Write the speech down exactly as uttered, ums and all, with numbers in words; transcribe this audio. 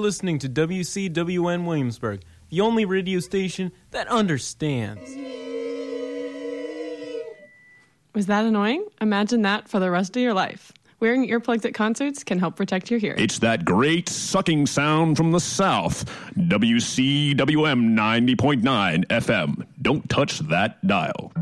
listening to W C W N Williamsburg, the only radio station that understands. Was that annoying? Imagine that for the rest of your life. Wearing earplugs at concerts can help protect your hearing. It's that great sucking sound from the South. W C W M ninety point nine F M. Don't touch that dial.